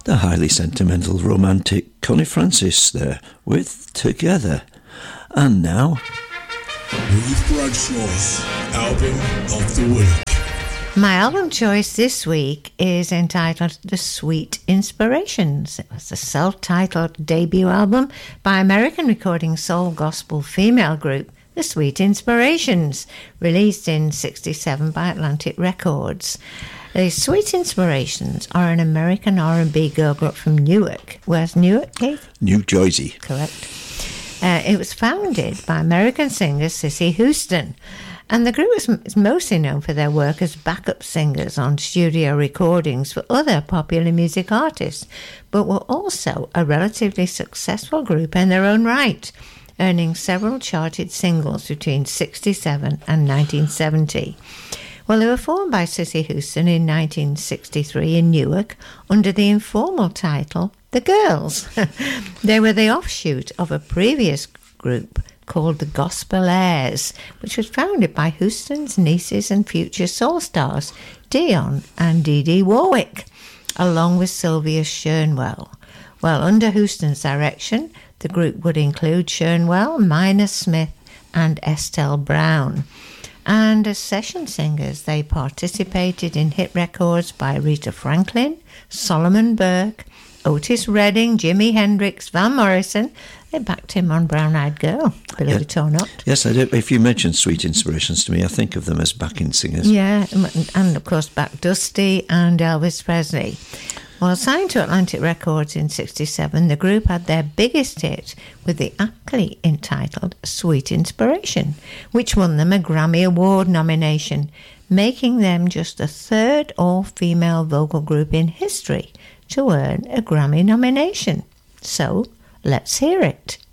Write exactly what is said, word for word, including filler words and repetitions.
The highly sentimental, romantic Connie Francis there with Together. And now, Ruth Bradshaw's Album of the Week. My album choice this week is entitled The Sweet Inspirations. It was a self-titled debut album by American recording soul gospel female group The Sweet Inspirations, released in sixty-seven by Atlantic Records. The Sweet Inspirations are an American R and B girl group from Newark. Where's Newark, Keith? New Jersey. Correct. Uh, it was founded by American singer Cissy Houston, and the group is mostly known for their work as backup singers on studio recordings for other popular music artists, but were also a relatively successful group in their own right, earning several charted singles between sixty-seven and nineteen seventy. Well, they were formed by Cissy Houston in nineteen sixty-three in Newark under the informal title The Girls. They were the offshoot of a previous group called the Gospelaires, which was founded by Houston's nieces and future soul stars, Dionne and Dee Dee Warwick, along with Sylvia Shernwell. Well, under Houston's direction, the group would include Shernwell, Minor Smith, and Estelle Brown. And as session singers, they participated in hit records by Aretha Franklin, Solomon Burke, Otis Redding, Jimi Hendrix, Van Morrison. They backed him on Brown Eyed Girl, believe Yeah. it or not. Yes, I do. If you mention Sweet Inspirations to me, I think of them as backing singers. Yeah, and of course back Dusty and Elvis Presley. Well, signed to Atlantic Records in sixty-seven, the group had their biggest hit with the aptly entitled Sweet Inspiration, which won them a Grammy Award nomination, making them just the third all-female vocal group in history to earn a Grammy nomination. So, let's hear it.